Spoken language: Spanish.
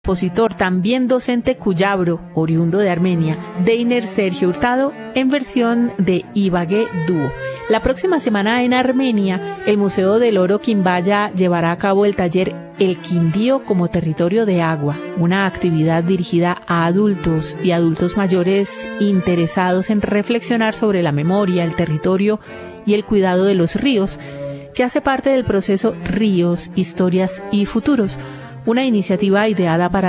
compositor, también docente cuyabro, oriundo de Armenia, Deiner Sergio Hurtado, en versión de Ibagué Dúo. La próxima semana en Armenia, el Museo del Oro Quimbaya llevará a cabo el taller El Quindío como territorio de agua, una actividad dirigida a adultos y adultos mayores interesados en reflexionar sobre la memoria, el territorio y el cuidado de los ríos, que hace parte del proceso Ríos, Historias y Futuros, una iniciativa ideada para